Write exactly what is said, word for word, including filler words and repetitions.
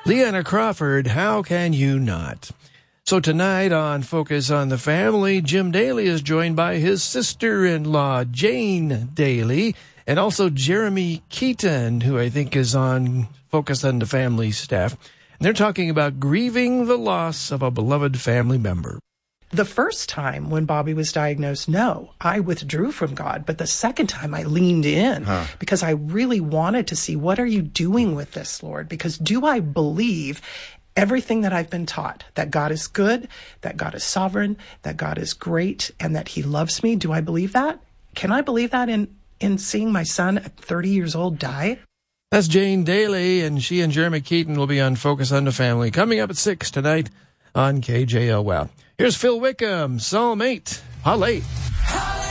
Leanna Crawford, how can you not? So tonight on Focus on the Family, Jim Daly is joined by his sister-in-law, Jane Daly, and also Jeremy Keaton, who I think is on Focus on the Family staff. And they're talking about grieving the loss of a beloved family member. The first time when Bobby was diagnosed, no, I withdrew from God. But the second time I leaned in huh. because I really wanted to see, what are you doing with this, Lord? Because do I believe everything that I've been taught, that God is good, that God is sovereign, that God is great, and that he loves me? Do I believe that? Can I believe that in, in seeing my son at thirty years old die? That's Jane Daly, and she and Jeremy Keaton will be on Focus on the Family coming up at six tonight on K J L. Well, here's Phil Wickham, Psalm eight. How late?